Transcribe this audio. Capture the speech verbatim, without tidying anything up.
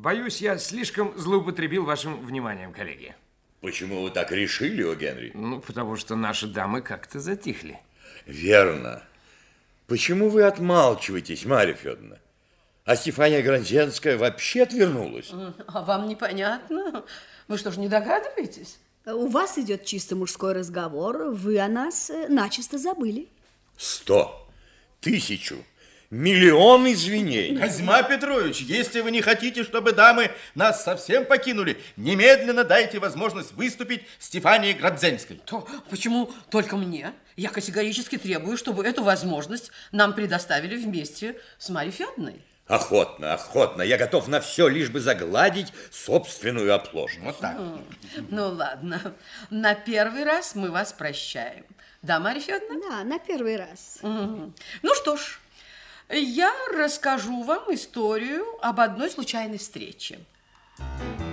Боюсь, я слишком злоупотребил вашим вниманием, коллеги. Почему вы так решили, о Генри? Ну, потому что наши дамы как-то затихли. Верно. Почему вы отмалчиваетесь, Марья Федоровна? А Стефания Грозенская вообще отвернулась. А вам непонятно? Вы что ж, не догадываетесь? У вас идет чисто мужской разговор. Вы о нас начисто забыли. Сто, тысячу, миллион извинений. Козьма Петрович, если вы не хотите, чтобы дамы нас совсем покинули, немедленно дайте возможность выступить Стефании Гродзенской. То почему только мне? Я категорически требую, чтобы эту возможность нам предоставили вместе с Марьей Федоровной. Охотно, охотно. Я готов на все, лишь бы загладить собственную оплошность. Вот так. Ну, ладно. На первый раз мы вас прощаем. Да, Марья Федоровна? Да, на первый раз. Угу. Ну что ж, я расскажу вам историю об одной случайной встрече.